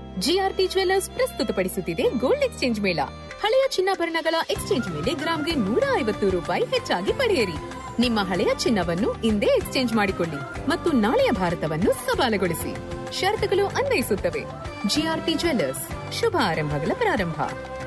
GRT jewellers ಪ್ರಸ್ತುತಪಡಿಸುತ್ತಿದೆ gold exchange ಮೇಳ. ಹಳೆಯ ಚಿನ್ನಾಭರಣಗಳ ಎಕ್ಸ್ಚೇಂಜ್ ಮೇಲೆ ಗ್ರಾಂಗೆ ₹150 ಹೆಚ್ಚಾಗಿ ಪಡೆಯಿರಿ. ನಿಮ್ಮ ಹಳೆಯ ಚಿನ್ನವನ್ನು ಇಂದೇ ಎಕ್ಸ್ಚೇಂಜ್ ಮಾಡಿಕೊಳ್ಳಿ ಮತ್ತು ನಾಳೆಯ ಭಾರತವನ್ನು ಸವಾಲುಗೊಳಿಸಿ. ಷರತ್ತುಗಳು ಅನ್ವಯಿಸುತ್ತವೆ. ಜಿಆರ್ಟಿ ಜ್ಯುವೆಲ್ಲರ್ಸ್, ಶುಭ ಆರಂಭಗಳ ಪ್ರಾರಂಭ.